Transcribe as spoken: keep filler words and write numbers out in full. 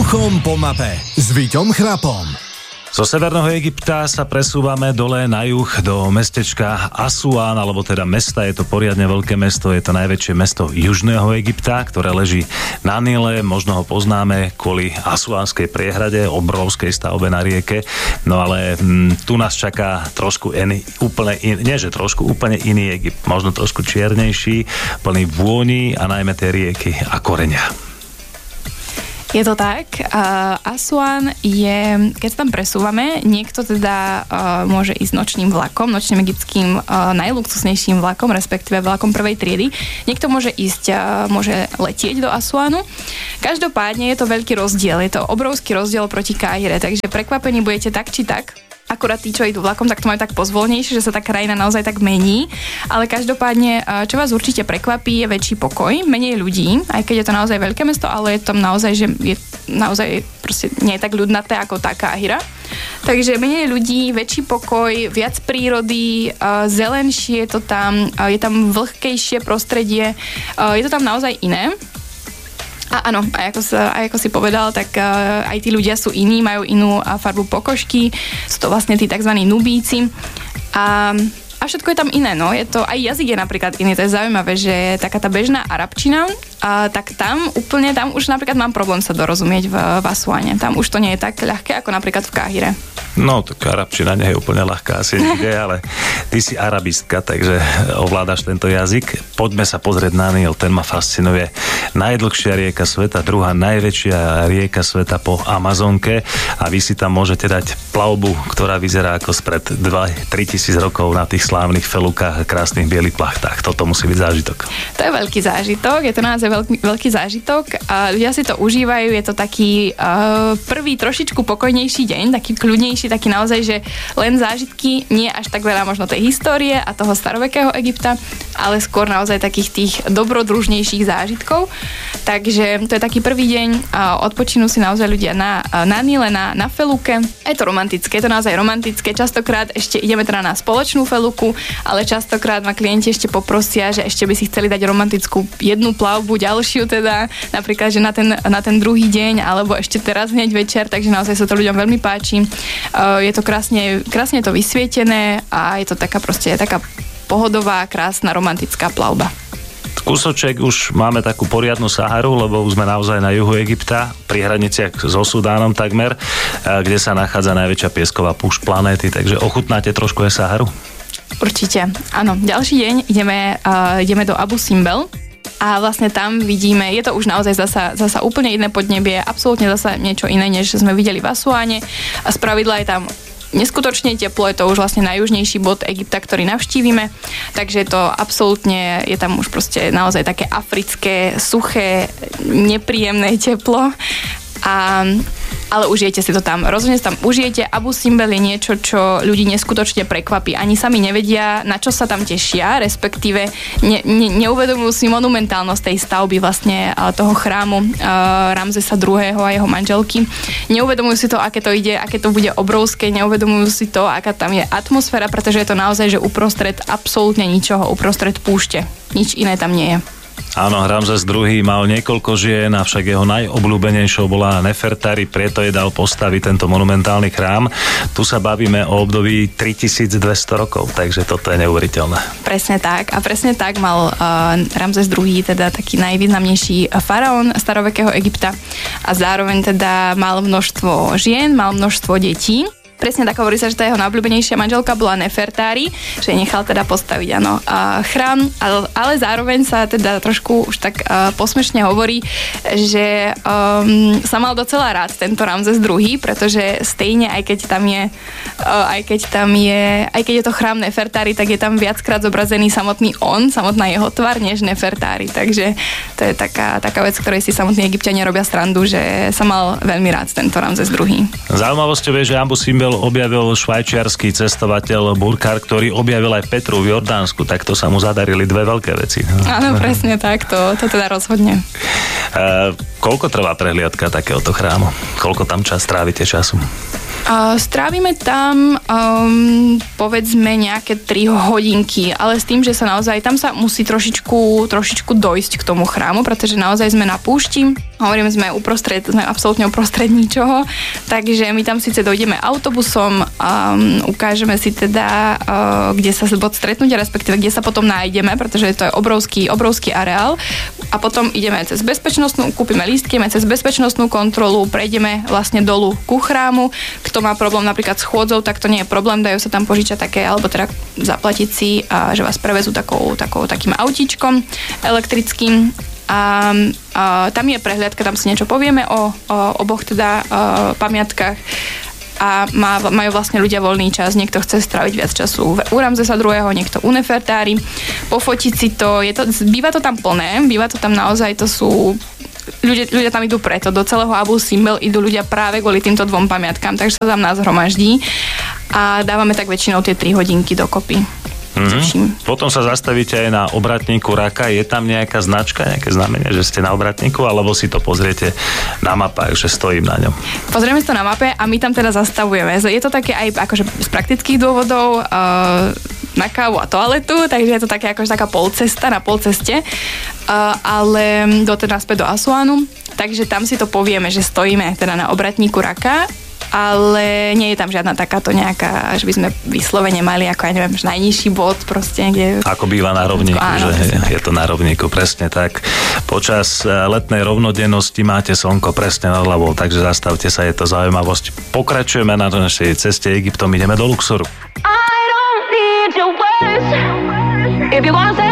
Uchom po mape s Víťom Chrapom. Zo severného Egypta sa presúvame dole na juh do mestečka Asuán, alebo teda mesta, je to poriadne veľké mesto, je to najväčšie mesto južného Egypta, ktoré leží na Nile, možno ho poznáme kvôli Asuánskej priehrade, obrovskej stavbe na rieke, no ale m, tu nás čaká trošku iný, úplne in, nie že trošku, úplne iný Egypt, možno trošku čiernejší, plný vôni a najmä tie rieky a koreňa. Je to tak. Uh, Asuán je, keď sa tam presúvame, niekto teda uh, môže ísť nočným vlakom, nočným egyptským uh, najluxusnejším vlakom, respektíve vlakom prvej triedy. Niekto môže ísť, uh, môže letieť do Asuánu. Každopádne je to veľký rozdiel, je to obrovský rozdiel proti Káhire, takže prekvapení budete tak či tak. Akurát tí, čo idú vlakom, tak to majú tak pozvolnejšie, že sa tá krajina naozaj tak mení. Ale každopádne, čo vás určite prekvapí, je väčší pokoj, menej ľudí, aj keď je to naozaj veľké mesto, ale je tam naozaj, že je naozaj proste nie je tak ľudnaté ako tá Káhira. Takže menej ľudí, väčší pokoj, viac prírody, zelenšie je to tam, je tam vlhkejšie prostredie, je to tam naozaj iné. A áno, aj ako, sa, aj ako si povedal, tak uh, aj tí ľudia sú iní, majú inú uh, farbu pokožky, sú to vlastne tí tzv. Nubíci. A, a všetko je tam iné, no. Je to, aj jazyk je napríklad iný, to je zaujímavé, že taká tá bežná arabčina, uh, tak tam úplne, tam už napríklad mám problém sa dorozumieť v, v Asuáne. Tam už to nie je tak ľahké, ako napríklad v Káhire. No, tak arabčina nie je úplne ľahká asi nikde, ale ty si arabistka, takže ovládaš tento jazyk. Poďme sa pozrieť na Nil, ten ma fascinuje. Najdlhšia rieka sveta, druhá najväčšia rieka sveta po Amazonke a vy si tam môžete dať plavbu, ktorá vyzerá ako spred dva tri tisíc rokov na tých slávnych felukách a krásnych bielých plachtách. Toto musí byť zážitok. To je veľký zážitok, je to naozaj veľký, veľký zážitok a ľudia si to užívajú, je to taký uh, prvý trošičku pokojnejší deň, taký kľudnejší, taký naozaj, že len zážitky, nie až tak veľa možno tej histórie a toho starovekého Egypta, ale skôr naozaj takých tých dobrodružnejších zážitkov. Takže to je taký prvý deň, odpočinú si naozaj ľudia na, na Nile, na, na feluke. Je to romantické, je to naozaj romantické. Častokrát ešte ideme teda na spoločnú feluku, ale častokrát ma klienti ešte poprosia, že ešte by si chceli dať romantickú jednu plavbu, ďalšiu teda, napríklad, že na ten, na ten druhý deň, alebo ešte teraz hneď večer, takže naozaj sa to ľuďom veľmi páči. Je to krásne, krásne to vysvietené a je to taká proste taká pohodová, krásna, romantická plavba. Kúsoček už máme takú poriadnu Saharu, lebo už sme naozaj na juhu Egypta, pri hraniciach so Sudánom takmer, kde sa nachádza najväčšia piesková púšť planéty, takže ochutnáte trošku aj Saharu? Určite, áno. Ďalší deň ideme, uh, ideme do Abu Simbel. A vlastne tam vidíme, je to už naozaj zasa, zasa úplne iné podnebie, absolútne zasa niečo iné, než sme videli v Asuáne. A spravidla je tam neskutočne teplo, je to už vlastne najjužnejší bod Egypta, ktorý navštívime, takže to absolútne, je tam už proste naozaj také africké, suché, nepríjemné teplo. A, ale užijete si to tam. Rozhodne si tam užijete. Abu Simbel je niečo, čo ľudí neskutočne prekvapí. Ani sami nevedia, na čo sa tam tešia, respektíve ne, ne, neuvedomujú si monumentálnosť tej stavby vlastne toho chrámu uh, Ramzesa druhého. a jeho manželky. Neuvedomujú si to, aké to ide, aké to bude obrovské, neuvedomujú si to, aká tam je atmosféra, pretože je to naozaj, že uprostred absolútne ničoho, uprostred púšte. Nič iné tam nie je. Áno, Ramzes druhý. mal niekoľko žien, avšak jeho najobľúbenejšou bola Nefertari, preto jej dal postaviť tento monumentálny chrám. Tu sa bavíme o období tritisícdvesto rokov, takže toto je neuveriteľné. Presne tak. A presne tak mal uh, Ramzes druhý, teda taký najvýznamnejší faraón starovekého Egypta a zároveň teda mal množstvo žien, mal množstvo detí. Presne tak hovorí sa, že tá jeho najobľúbenejšia manželka bola Nefertari, že nechal teda postaviť, áno, chrám, ale, ale zároveň sa teda trošku už tak uh, posmešne hovorí, že um, sa mal docela rád tento Ramzes druhý, pretože stejne, aj keď tam je, uh, aj keď tam je, aj keď je to chrám Nefertari, tak je tam viackrát zobrazený samotný on, samotná jeho tvár, než Nefertari, takže to je taká, taká vec, ktorej si samotní Egypťania robia srandu, že sa mal veľmi rád tento Ramzes druhý. Zaujímavosťou je, že Abu Simbel objavil švajčiarsky cestovateľ Burkhardt, ktorý objavil aj Petru v Jordánsku, tak to sa mu zadarili dve veľké veci. Áno, presne tak, to, to teda rozhodne. Uh, koľko trvá prehliadka takéhoto chrámu? Koľko tam čas trávite času? Uh, strávime tam um, povedzme nejaké tri hodinky, ale s tým, že sa naozaj tam sa musí trošičku, trošičku dojsť k tomu chrámu, pretože naozaj sme na púšti. Hovorím, sme uprostred, sme absolútne uprostred ničoho, takže my tam síce dojdeme autobusom, um, ukážeme si teda, uh, kde sa bod stretnutia, respektíve kde sa potom nájdeme, pretože to je obrovský, obrovský areál a potom ideme cez bezpečnostnú, kúpime lístky, ideme cez bezpečnostnú kontrolu, prejdeme vlastne dolu ku chrámu. Kto má problém napríklad s chôdzou, tak to nie je problém, dajú sa tam požičať také, alebo teda zaplatiť si, a že vás prevezú takou, takou, takým autíčkom elektrickým. A, a tam je prehliadka, tam si niečo povieme o, o oboch teda pamiatkách a má, majú vlastne ľudia voľný čas. Niekto chce stráviť viac času u Ramzesa druhého., niekto u Nefertári, pofotiť si to, je to, býva to tam plné, býva to tam naozaj, to sú ľudia, ľudia tam idú preto, do celého Abu Simbel idú ľudia práve kvôli týmto dvom pamiatkám, takže sa tam nás hromaždí a dávame tak väčšinou tie tri hodinky dokopy. Mm-hmm. Potom sa zastavíte aj na obratníku Raka. Je tam nejaká značka, nejaké znamenie, že ste na obratníku, alebo si to pozriete na mapách, že stojím na ňom? Pozrieme si to na mape a my tam teda zastavujeme. Je to také aj akože z praktických dôvodov uh, na kávu a toaletu, takže je to také akože taká polcesta na polceste, uh, ale do teda naspäť do Asuánu. Takže tam si to povieme, že stojíme teda na obratníku Raka, ale nie je tam žiadna takáto nejaká, že by sme vyslovene mali ako, ja neviem, najnižší bod proste. Kde... Ako býva na rovníku, áno, že je, je to na rovníku, presne tak. Počas letnej rovnodennosti máte slnko presne nad hlavou, takže zastavte sa, je to zaujímavosť. Pokračujeme na našej ceste Egyptom, ideme do Luxoru. I don't need your words. If you wanna say